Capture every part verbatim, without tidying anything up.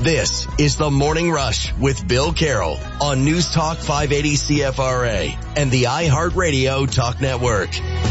This is the Morning Rush with Bill Carroll on News Talk five eighty C F R A and the iHeartRadio Talk Network.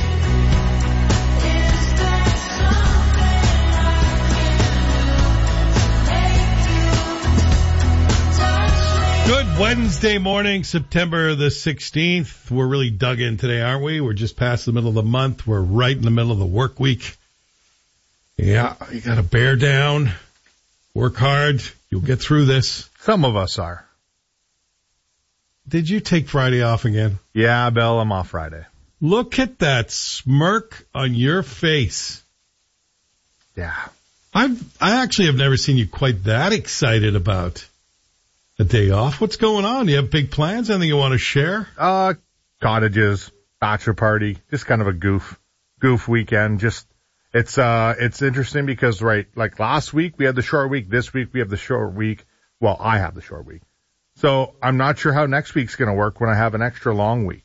Good Wednesday morning, September the sixteenth. We're really dug in today, aren't we? We're just past the middle of the month. We're right in the middle of the work week. Yeah, you got to bear down, work hard. You'll get through this. Some of us are. Did you take Friday off again? Yeah, Bill, I'm off Friday. Look at that smirk on your face. Yeah. I've, I actually have never seen you quite that excited about a day off. What's going on? You have big plans? Anything you want to share? Uh, cottages, bachelor party, just kind of a goof, goof weekend. Just, it's, uh, it's interesting because, right, like last week we had the short week. This week we have the short week. Well, I have the short week. So I'm not sure how next week's going to work when I have an extra long week.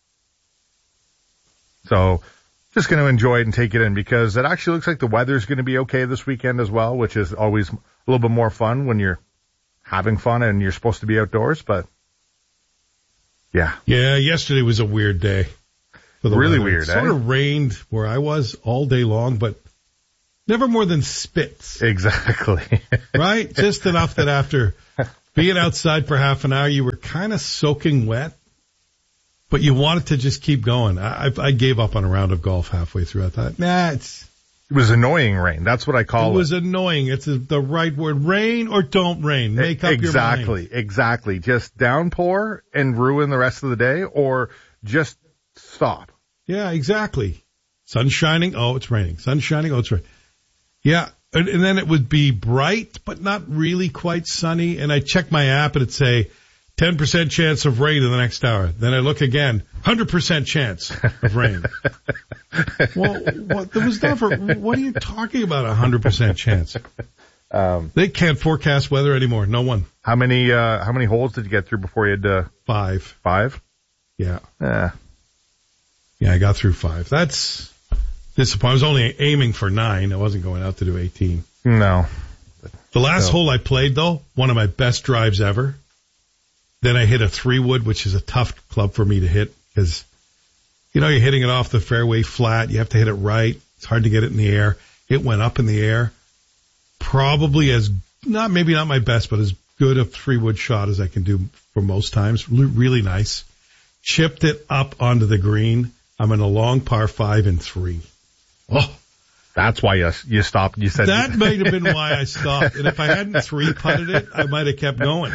So just going to enjoy it and take it in because it actually looks like the weather's going to be okay this weekend as well, which is always a little bit more fun when you're having fun and you're supposed to be outdoors, but yeah. Yeah, yesterday was a weird day. For the really weather. weird, It eh? sort of rained where I was all day long, but never more than spits. Exactly. Right? Just enough that after being outside for half an hour, you were kind of soaking wet, but you wanted to just keep going. I, I gave up on a round of golf halfway through. I thought, nah, it's... It was annoying rain. That's what I call it. It was annoying. It's the right word. Rain or don't rain. Make up exactly, your mind. Exactly, exactly. Just downpour and ruin the rest of the day or just stop. Yeah, exactly. Sun shining. Oh, it's raining. Sun shining. Oh, it's raining. Yeah. And, and then it would be bright, but not really quite sunny. And I check my app and it'd say ten percent chance of rain in the next hour. Then I look again, one hundred percent chance of rain. Well, what, there was never, what are you talking about, a one hundred percent chance? Um, they can't forecast weather anymore. No one. How many, uh, how many holes did you get through before you had to? Five. Five? Yeah. Yeah. Yeah, I got through five. That's disappointing. I was only aiming for nine. I wasn't going out to do eighteen. No. The last so. hole I played, though, one of my best drives ever. Then I hit a three wood, which is a tough club for me to hit because, you know, you're hitting it off the fairway flat. You have to hit it right. It's hard to get it in the air. It went up in the air. Probably as, not maybe not my best, but as good a three wood shot as I can do for most times. Really nice. Chipped it up onto the green. I'm in a long par five and three. Oh, that's why you you stopped. You said that might have been why I stopped. And if I hadn't three putted it, I might have kept going.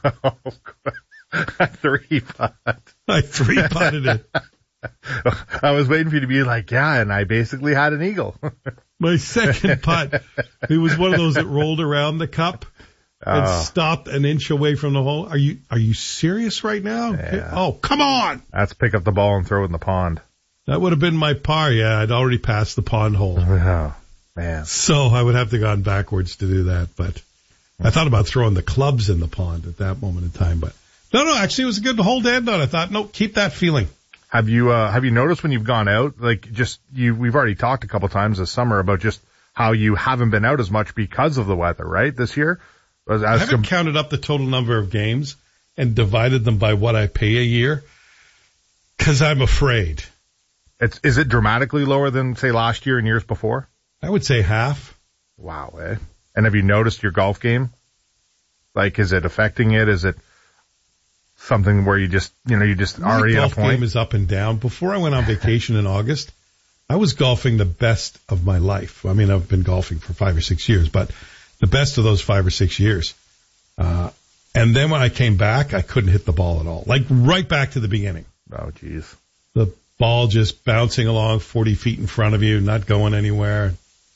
Three putt. I three putted it. I was waiting for you to be like, yeah, and I basically had an eagle. My second putt, it was one of those that rolled around the cup and oh. stopped an inch away from the hole. Are you are you serious right now? Yeah. Oh, come on. That's pick up the ball and throw it in the pond. That would have been my par. Yeah, I'd already passed the pond hole. Oh, man. So I would have to gone backwards to do that. But I thought about throwing the clubs in the pond at that moment in time. But no, no, actually it was a good hole to end on. I thought, no, keep that feeling. Have you, uh, have you noticed when you've gone out, like just you, we've already talked a couple times this summer about just how you haven't been out as much because of the weather, right? This year? As, I haven't com- counted up the total number of games and divided them by what I pay a year because I'm afraid. It's, is it dramatically lower than, say, last year and years before? I would say half. Wow, eh? And have you noticed your golf game? Like, is it affecting it? Is it something where you just, you know, you just My already at a point? golf game is up and down. Before I went on vacation in August, I was golfing the best of my life. I mean, I've been golfing for five or six years, but the best of those five or six years. Uh, and then when I came back, I couldn't hit the ball at all. Like, right back to the beginning. Oh, geez. The ball just bouncing along forty feet in front of you, not going anywhere.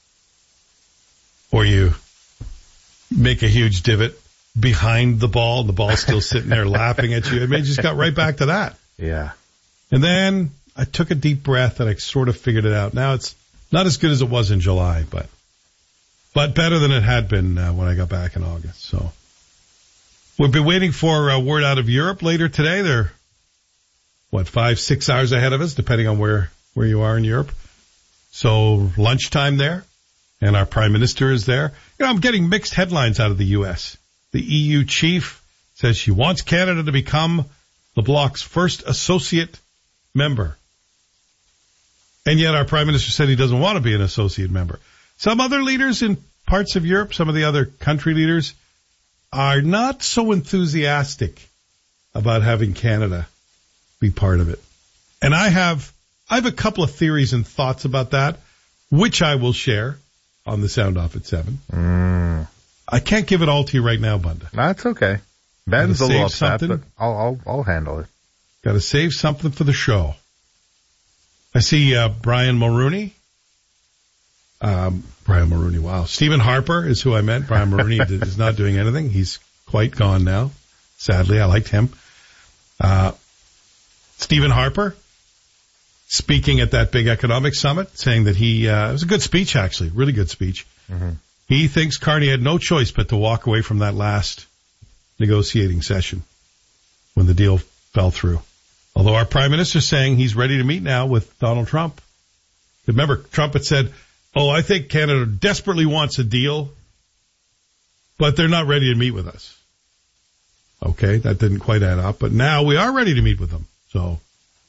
Or you make a huge divot behind the ball, and the ball's still sitting there laughing at you. I mean, it just got right back to that. Yeah. And then I took a deep breath and I sort of figured it out. Now it's not as good as it was in July, but but better than it had been uh, when I got back in August. So we'll be waiting for a word out of Europe later today. They're, what, five, six hours ahead of us, depending on where, where you are in Europe. So lunchtime there. and our Prime Minister is there. You know, I'm getting mixed headlines out of the U S. The E U chief says she wants Canada to become the bloc's first associate member. And yet our Prime Minister said he doesn't want to be an associate member. Some other leaders in parts of Europe, some of the other country leaders, are not so enthusiastic about having Canada be part of it. And I have, I have a couple of theories and thoughts about that, which I will share on the Sound Off at seven. Mm. I can't give it all to you right now, Bunda. That's okay. Ben's a little upset, something. but I'll, I'll, I'll handle it. Got to save something for the show. I see uh, Brian Mulroney. Um, Brian Mulroney, wow. Stephen Harper is who I meant. Brian Mulroney is not doing anything. He's quite gone now. Sadly, I liked him. Uh, Stephen Harper speaking at that big economic summit, saying that he, uh, it was a good speech, actually, really good speech. Mm-hmm. He thinks Carney had no choice but to walk away from that last negotiating session when the deal fell through. Although our Prime Minister is saying he's ready to meet now with Donald Trump. Remember, Trump had said, oh, I think Canada desperately wants a deal, but they're not ready to meet with us. Okay, that didn't quite add up, but now we are ready to meet with them. So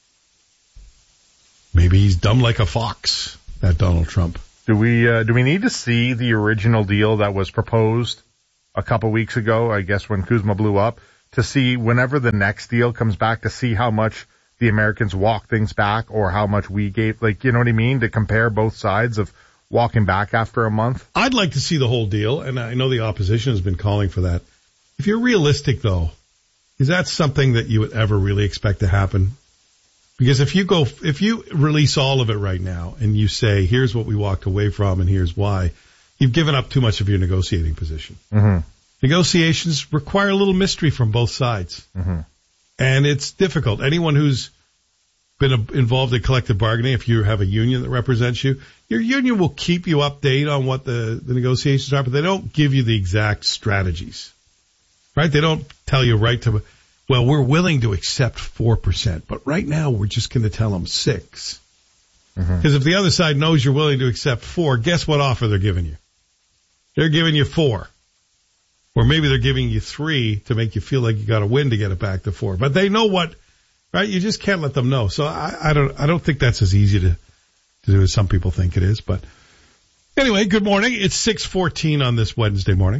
maybe he's dumb like a fox, that Donald Trump. Do we uh, do we need to see the original deal that was proposed a couple weeks ago, I guess when Kuzma blew up, to see whenever the next deal comes back to see how much the Americans walk things back or how much we gave, like, you know what I mean, to compare both sides of walking back after a month? I'd like to see the whole deal, and I know the opposition has been calling for that. If you're realistic, though, is that something that you would ever really expect to happen? Because if you go, if you release all of it right now and you say, here's what we walked away from and here's why, you've given up too much of your negotiating position. Mm-hmm. Negotiations require a little mystery from both sides. Mm-hmm. And it's difficult. Anyone who's been involved in collective bargaining, if you have a union that represents you, your union will keep you updated on what the, the negotiations are, but they don't give you the exact strategies. Right? They don't tell you right to, well, we're willing to accept four percent, but right now we're just going to tell them six. Because mm-hmm. if the other side knows you're willing to accept four, guess what offer they're giving you? They're giving you four. Or maybe they're giving you three to make you feel like you got to win to get it back to four. But they know what, right? You just can't let them know. So I, I don't, I don't think that's as easy to, to do as some people think it is. But anyway, good morning. It's six fourteen on this Wednesday morning.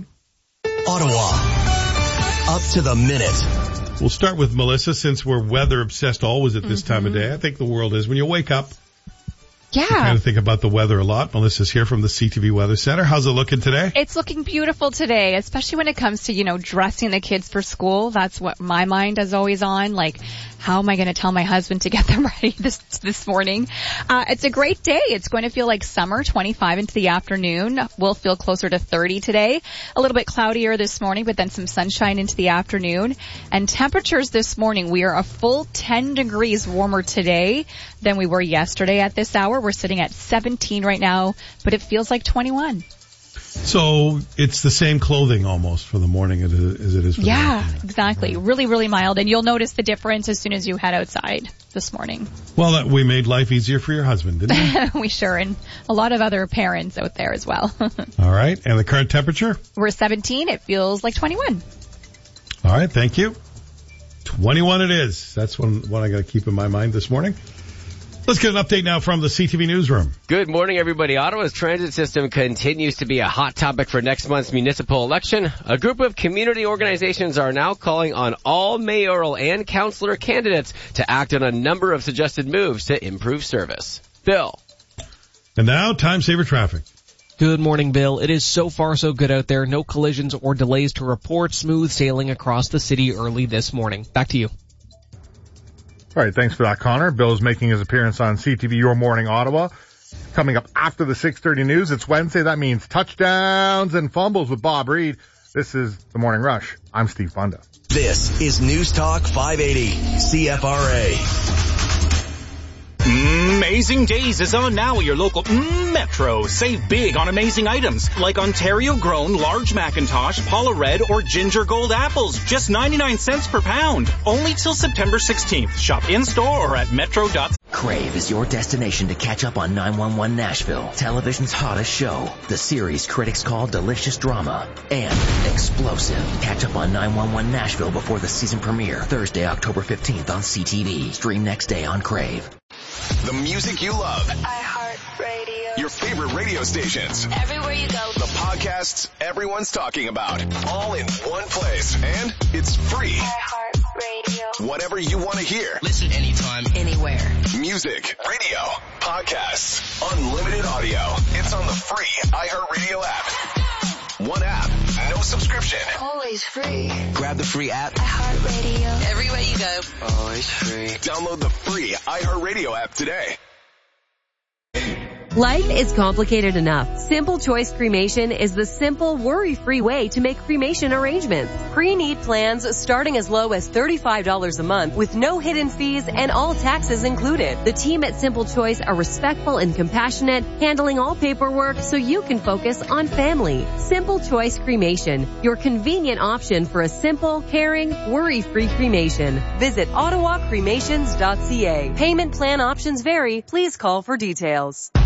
Ottawa, up to the minute. We'll start with Melissa, since we're weather obsessed always at this mm-hmm. time of day. I think the world is. When you wake up, yeah, you kind of think about the weather a lot. Melissa's here from the C T V Weather Center. How's it looking today? It's looking beautiful today, especially when it comes to, you know, dressing the kids for school. That's what my mind is always on. Like, how am I going to tell my husband to get them ready this this morning? Uh, it's a great day. It's going to feel like summer, twenty-five into the afternoon. We'll feel closer to thirty today. A little bit cloudier this morning, but then some sunshine into the afternoon. And temperatures this morning, we are a full ten degrees warmer today than we were yesterday at this hour. We're sitting at seventeen right now, but it feels like twenty-one. So it's the same clothing almost for the morning as it is for the Yeah, afternoon. exactly. Mm-hmm. Really, really mild. And you'll notice the difference as soon as you head outside this morning. Well, that, we made life easier for your husband, didn't we? We sure. And a lot of other parents out there as well. All right. And the current temperature? We're seventeen. It feels like twenty-one. All right. Thank you. twenty-one it is. That's one, one I got to keep in my mind this morning. Let's get an update now from the C T V Newsroom. Good morning, everybody. Ottawa's transit system continues to be a hot topic for next month's municipal election. A group of community organizations are now calling on all mayoral and councillor candidates to act on a number of suggested moves to improve service. Bill. And now, time saver traffic. Good morning, Bill. It is so far so good out there. No collisions or delays to report. Smooth sailing across the city early this morning. Back to you. All right, thanks for that, Connor. Bill's making his appearance on C T V Your Morning Ottawa. Coming up after the six thirty news, it's Wednesday. That means touchdowns and fumbles with Bob Reed. This is The Morning Rush. I'm Steve Bunda. This is News Talk five eighty C F R A. Amazing Days is on now at your local Metro. Save big on amazing items like Ontario-grown large Macintosh, Paula Red, or Ginger Gold apples. Just ninety-nine cents per pound. Only till September sixteenth. Shop in-store or at metro dot c a. Crave is your destination to catch up on nine one one Nashville, television's hottest show. The series critics call delicious drama and explosive. Catch up on nine one one Nashville before the season premiere, Thursday, October fifteenth on C T V. Stream next day on Crave. The music you love. iHeartRadio. Your favorite radio stations. Everywhere you go. The podcasts everyone's talking about. All in one place. And it's free. iHeartRadio. Whatever you want to hear. Listen anytime, anywhere. Music, radio, podcasts, unlimited audio. It's on the free iHeartRadio app. One app, no subscription. Always free. Grab the free app. iHeartRadio. Everywhere you go. Always free. Download the free iHeartRadio app today. Life is complicated enough. Simple Choice Cremation is the simple, worry-free way to make cremation arrangements. Pre-need plans starting as low as thirty-five dollars a month with no hidden fees and all taxes included. The team at Simple Choice are respectful and compassionate, handling all paperwork so you can focus on family. Simple Choice Cremation, your convenient option for a simple, caring, worry-free cremation. Visit ottawa cremations dot c a. Payment plan options vary. Please call for details.